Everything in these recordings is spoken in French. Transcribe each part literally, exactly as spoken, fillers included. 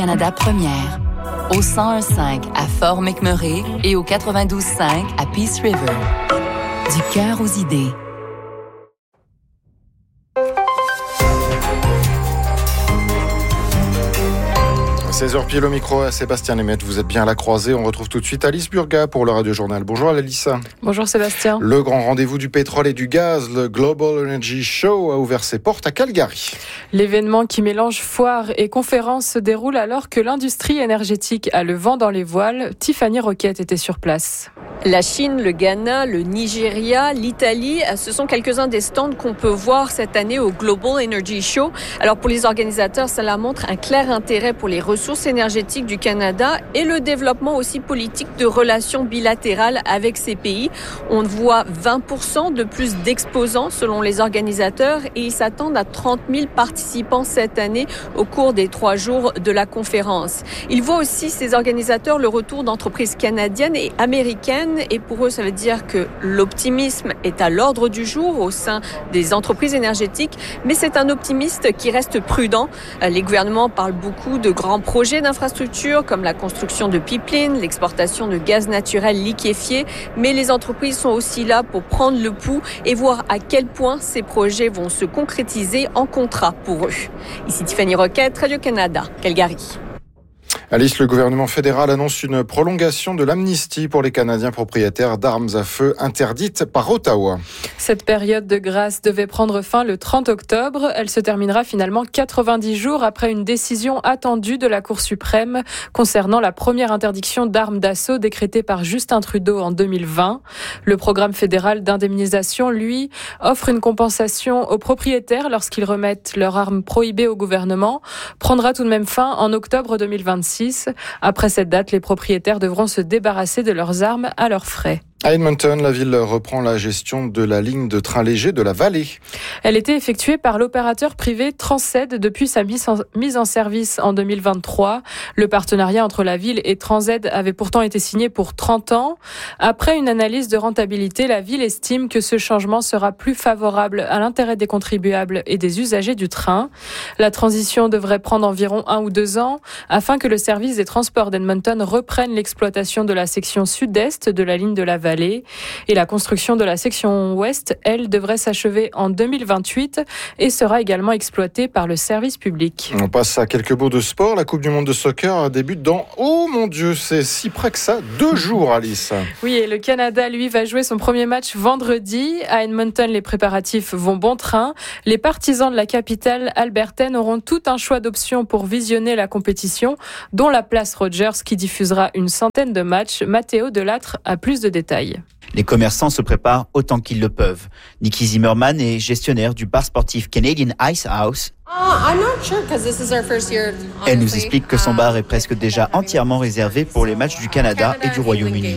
Canada Première, au cent un virgule cinq à Fort McMurray et au quatre-vingt-douze virgule cinq à Peace River. Du cœur aux idées. seize heures pile au micro à Sébastien Lemaitre. Vous êtes bien à la croisée. On retrouve tout de suite Alice Burga pour le Radio Journal. Bonjour Alice. Bonjour Sébastien. Le grand rendez-vous du pétrole et du gaz, le Global Energy Show, a ouvert ses portes à Calgary. L'événement qui mélange foires et conférences se déroule alors que l'industrie énergétique a le vent dans les voiles. Tiffany Roquette était sur place. La Chine, le Ghana, le Nigeria, l'Italie, ce sont quelques-uns des stands qu'on peut voir cette année au Global Energy Show. Alors pour les organisateurs, cela montre un clair intérêt pour les ressources énergétiques du Canada et le développement aussi politique de relations bilatérales avec ces pays. On voit vingt pour cent de plus d'exposants selon les organisateurs et ils s'attendent à trente mille participants cette année au cours des trois jours de la conférence. Ils voient aussi, ces organisateurs, le retour d'entreprises canadiennes et américaines. Et pour eux, ça veut dire que l'optimisme est à l'ordre du jour au sein des entreprises énergétiques, mais c'est un optimiste qui reste prudent. Les gouvernements parlent beaucoup de grands projets d'infrastructures comme la construction de pipelines, l'exportation de gaz naturel liquéfié, mais les entreprises sont aussi là pour prendre le pouls et voir à quel point ces projets vont se concrétiser en contrat pour eux. Ici Tiffany Roquette, Radio-Canada, Calgary. Alice, le gouvernement fédéral annonce une prolongation de l'amnistie pour les Canadiens propriétaires d'armes à feu interdites par Ottawa. Cette période de grâce devait prendre fin le trente octobre. Elle se terminera finalement quatre-vingt-dix jours après une décision attendue de la Cour suprême concernant la première interdiction d'armes d'assaut décrétée par Justin Trudeau en deux mille vingt. Le programme fédéral d'indemnisation, lui, offre une compensation aux propriétaires lorsqu'ils remettent leurs armes prohibées au gouvernement, prendra tout de même fin en octobre deux mille vingt-six. Après cette date, les propriétaires devront se débarrasser de leurs armes à leurs frais. À Edmonton, la ville reprend la gestion de la ligne de train léger de la vallée. Elle était effectuée par l'opérateur privé Transed depuis sa mise en, mise en service en deux mille vingt-trois. Le partenariat entre la ville et Transed avait pourtant été signé pour trente ans. Après une analyse de rentabilité, la ville estime que ce changement sera plus favorable à l'intérêt des contribuables et des usagers du train. La transition devrait prendre environ un ou deux ans afin que le service des transports d'Edmonton reprenne l'exploitation de la section sud-est de la ligne de la vallée. Et la construction de la section ouest, elle, devrait s'achever en deux mille vingt-huit et sera également exploitée par le service public. On passe à quelques mots de sport. La Coupe du Monde de soccer débute dans, oh mon Dieu, c'est si près que ça, deux jours, Alice. Oui, et le Canada, lui, va jouer son premier match vendredi. À Edmonton, les préparatifs vont bon train. Les partisans de la capitale albertaine auront tout un choix d'options pour visionner la compétition, dont la Place Rogers qui diffusera une centaine de matchs. Mathéo Delattre a plus de détails. Les commerçants se préparent autant qu'ils le peuvent. Nicky Zimmerman est gestionnaire du bar sportif Canadian Ice House. Elle nous explique que son bar est presque déjà entièrement réservé pour les matchs du Canada et du Royaume-Uni.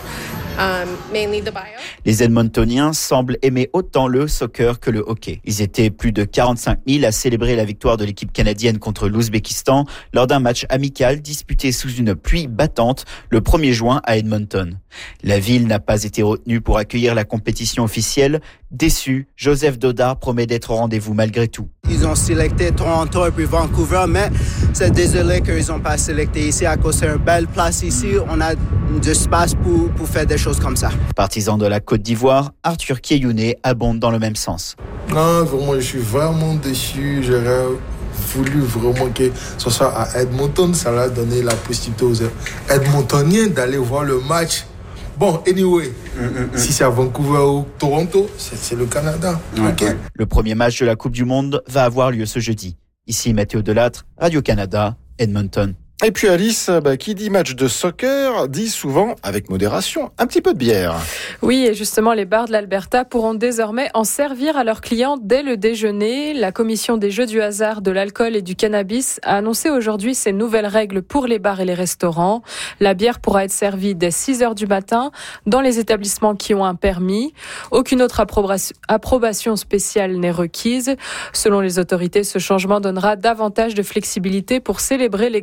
Les Edmontoniens semblent aimer autant le soccer que le hockey. Ils étaient plus de quarante-cinq mille à célébrer la victoire de l'équipe canadienne contre l'Ouzbékistan lors d'un match amical disputé sous une pluie battante le premier juin à Edmonton. La ville n'a pas été retenue pour accueillir la compétition officielle. Déçu, Joseph Dodard promet d'être au rendez-vous malgré tout. Ils ont sélecté Toronto et puis Vancouver, mais c'est désolé qu'ils n'ont pas sélecté ici à cause c'est une belle place ici. On a de l'espace pour, pour faire des choses comme ça. Partisan de la Côte d'Ivoire, Arthur Kieyouné abonde dans le même sens. Non, vraiment, je suis vraiment déçu. J'aurais voulu vraiment que ce soit à Edmonton. Ça leur a donné la possibilité aux Edmontoniens d'aller voir le match. Bon, anyway, mm, mm, si c'est à Vancouver ou Toronto, c'est, c'est le Canada. Okay. Okay. Le premier match de la Coupe du Monde va avoir lieu ce jeudi. Ici Mathéo Delattre, Radio-Canada, Edmonton. Et puis Alice, bah, qui dit match de soccer, dit souvent, avec modération, un petit peu de bière. Oui, et justement, les bars de l'Alberta pourront désormais en servir à leurs clients dès le déjeuner. La Commission des jeux du hasard, de l'alcool et du cannabis a annoncé aujourd'hui ses nouvelles règles pour les bars et les restaurants. La bière pourra être servie dès six heures du matin dans les établissements qui ont un permis. Aucune autre approbation, approbation spéciale n'est requise. Selon les autorités, ce changement donnera davantage de flexibilité pour célébrer les grands événements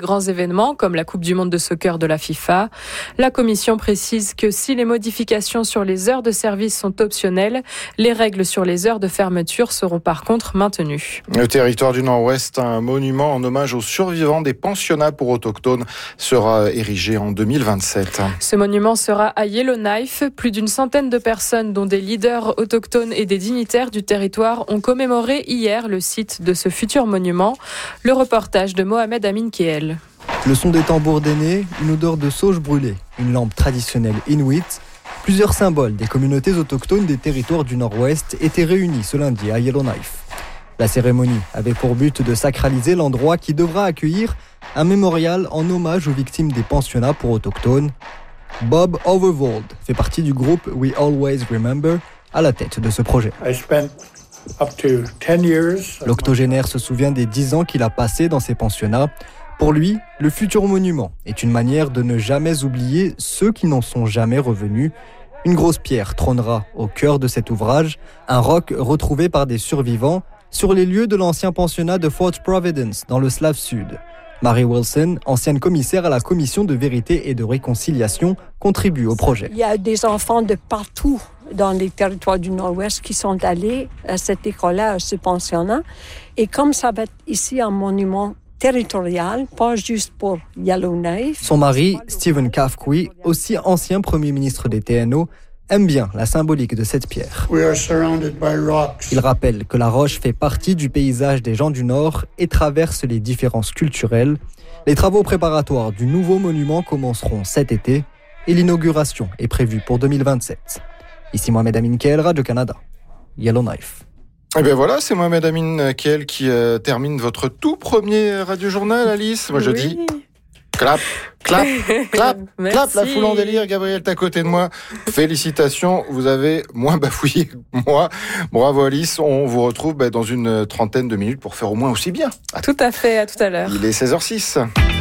événements comme la Coupe du monde de soccer de la FIFA. La commission précise que si les modifications sur les heures de service sont optionnelles, les règles sur les heures de fermeture seront par contre maintenues. Le territoire du Nord-Ouest, un monument en hommage aux survivants des pensionnats pour autochtones sera érigé en deux mille vingt-sept. Ce monument sera à Yellowknife. Plus d'une centaine de personnes, dont des leaders autochtones et des dignitaires du territoire, ont commémoré hier le site de ce futur monument. Le reportage de Mohamed Amin Keel. Le son des tambours d'aînés, une odeur de sauge brûlée, une lampe traditionnelle inuit, plusieurs symboles des communautés autochtones des territoires du Nord-Ouest étaient réunis ce lundi à Yellowknife. La cérémonie avait pour but de sacraliser l'endroit qui devra accueillir un mémorial en hommage aux victimes des pensionnats pour autochtones. Bob Overvold fait partie du groupe We Always Remember, à la tête de ce projet. L'octogénaire se souvient des dix ans qu'il a passés dans ces pensionnats. Pour lui, le futur monument est une manière de ne jamais oublier ceux qui n'en sont jamais revenus. Une grosse pierre trônera au cœur de cet ouvrage, un roc retrouvé par des survivants sur les lieux de l'ancien pensionnat de Fort Providence dans le Slave Sud. Mary Wilson, ancienne commissaire à la Commission de vérité et de réconciliation, contribue au projet. Il y a des enfants de partout dans les territoires du Nord-Ouest qui sont allés à cette école-là, à ce pensionnat. Et comme ça va être ici un monument territorial, pas juste pour Yellowknife. Son mari, Stephen Kafkui, aussi ancien premier ministre des T N O, aime bien la symbolique de cette pierre. Il rappelle que la roche fait partie du paysage des gens du Nord et traverse les différences culturelles. Les travaux préparatoires du nouveau monument commenceront cet été et l'inauguration est prévue pour deux mille vingt-sept. Ici Mohamed Amin Keel, Radio-Canada, Yellowknife. Et bien voilà, c'est Mohamed Amin Keel qui euh, termine votre tout premier radio-journal, Alice. Moi je oui. dis... Clap, clap, clap, clap, la foule en délire. Gabriel, t'es à côté de moi. Félicitations, vous avez moins bafouillé que moi. Bravo Alice, on vous retrouve dans une trentaine de minutes pour faire au moins aussi bien. Tout à fait, à tout à l'heure. Il est seize heures zéro six.